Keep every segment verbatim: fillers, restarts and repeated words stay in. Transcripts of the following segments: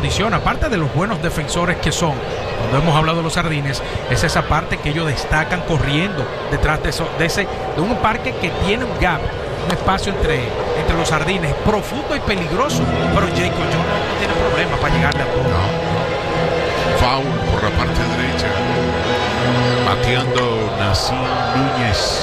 condición, aparte de los buenos defensores que son, cuando hemos hablado de los Jardines, es esa parte que ellos destacan corriendo detrás de, eso, de, ese, de un parque que tiene un gap, un espacio entre, entre los Jardines, profundo y peligroso, pero Jacob Jones no tiene problema para llegarle a todo. No, no. Foul por la parte derecha, bateando Nassim Núñez.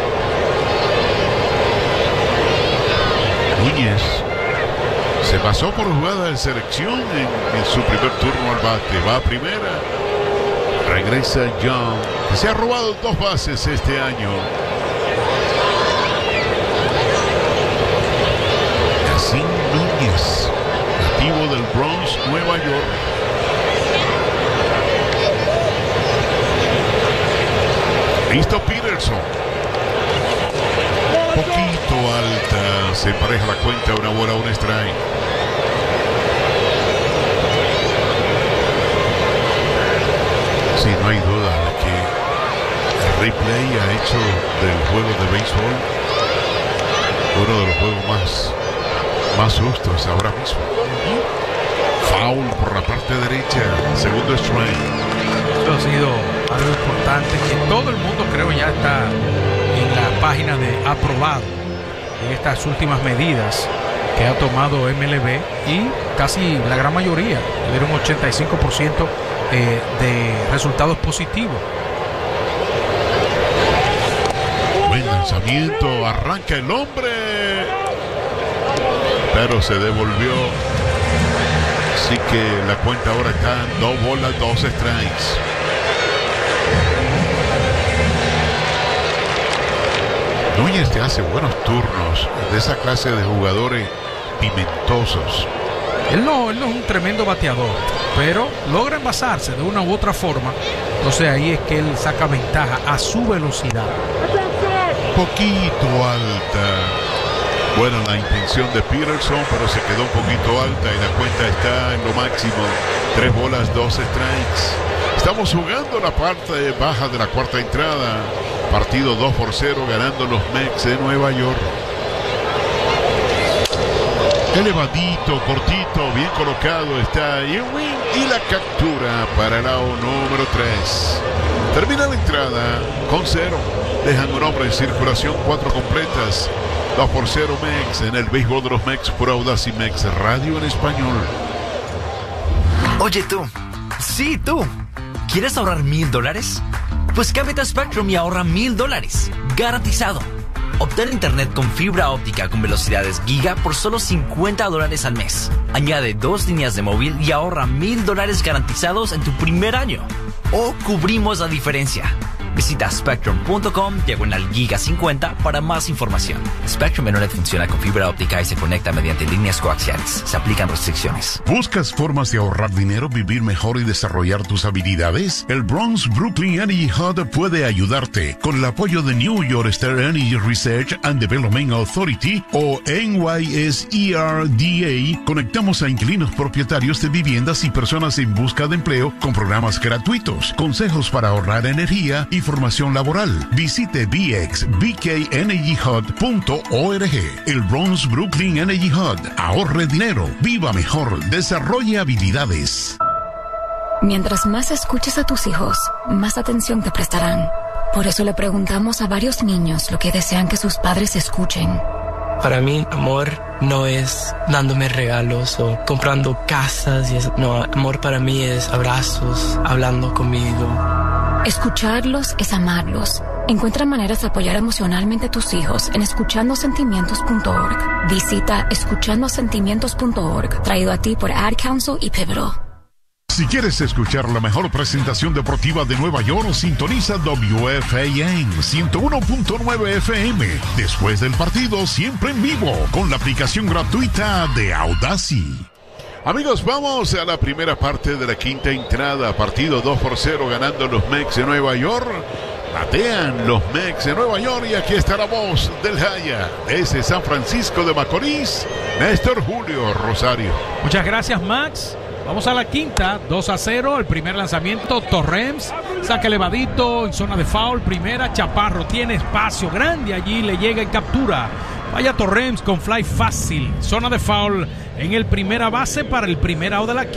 Núñez se pasó por jugada de selección en, en su primer turno al bate. Va a primera. Regresa Young, que se ha robado dos bases este año. Nassim Núñez, nativo del Bronx, Nueva York. Listo Peterson. Poquito alta, se empareja la cuenta, una bola, un strike. Sí, no hay duda de que el replay ha hecho del juego de béisbol uno de los juegos más, más justos ahora mismo. Foul por la parte derecha, segundo strike. Esto ha sido algo importante que todo el mundo creo ya está en la página de aprobado en estas últimas medidas que ha tomado M L B y casi la gran mayoría tuvieron un ochenta y cinco por ciento eh, de resultados positivos. Buen lanzamiento, arranca el hombre, pero se devolvió. Así que la cuenta ahora está en dos bolas, dos strikes. Núñez te hace buenos turnos, de esa clase de jugadores pimentosos. Él no, él no es un tremendo bateador, pero logra envasarse de una u otra forma. Entonces ahí es que él saca ventaja a su velocidad. Poquito alta. Buena la intención de Peterson, pero se quedó un poquito alta y la cuenta está en lo máximo. Tres bolas, dos strikes. Estamos jugando la parte baja de la cuarta entrada. Partido dos por cero ganando los Mets de Nueva York. Elevadito, cortito, bien colocado está Ewing y la captura para el out número tres. Termina la entrada con cero. Dejan un hombre en circulación, cuatro completas. dos por cero Mets en el béisbol de los Mets por Audacy Mex Radio en español. Oye tú, sí tú, ¿quieres ahorrar mil dólares? Pues cámbiate a Spectrum y ahorra mil dólares, garantizado. Obtén internet con fibra óptica con velocidades giga por solo cincuenta dólares al mes. Añade dos líneas de móvil y ahorra mil dólares garantizados en tu primer año. O cubrimos la diferencia. Visita spectrum.com diagonal giga cincuenta para más información. Spectrum Internet funciona con fibra óptica y se conecta mediante líneas coaxiales. Se aplican restricciones. ¿Buscas formas de ahorrar dinero, vivir mejor y desarrollar tus habilidades? El Bronx Brooklyn Energy Hub puede ayudarte con el apoyo de New York State Energy Research and Development Authority o N Y S E R D A. Conectamos a inquilinos propietarios de viviendas y personas en busca de empleo con programas gratuitos, consejos para ahorrar energía y formación laboral. Visite b x b k energy hub punto org. El Bronx Brooklyn Energy Hub. Ahorre dinero, viva mejor, desarrolle habilidades. Mientras más escuches a tus hijos, más atención te prestarán. Por eso le preguntamos a varios niños lo que desean que sus padres escuchen. Para mí, amor no es dándome regalos o comprando casas y eso. No, amor para mí es abrazos, hablando conmigo. Escucharlos es amarlos. Encuentra maneras de apoyar emocionalmente a tus hijos en escuchando sentimientos punto org. Visita escuchando sentimientos punto org, traído a ti por Ad Council y Pivotal. Si quieres escuchar la mejor presentación deportiva de Nueva York, sintoniza W F A N ciento uno punto nueve F M. Después del partido, siempre en vivo, con la aplicación gratuita de Audacy. Amigos, vamos a la primera parte de la quinta entrada. Partido dos por cero ganando los Mets de Nueva York. Batean los Mets de Nueva York y aquí está la voz del Jaya desde San Francisco de Macorís, Néstor Julio Rosario. Muchas gracias, Max. Vamos a la quinta, dos a cero, el primer lanzamiento, Torrens, saca elevadito en zona de foul, primera, Chaparro tiene espacio grande allí, le llega y captura. Vaya Torrens con fly fácil, zona de foul en el primera base para el primer out de la quinta.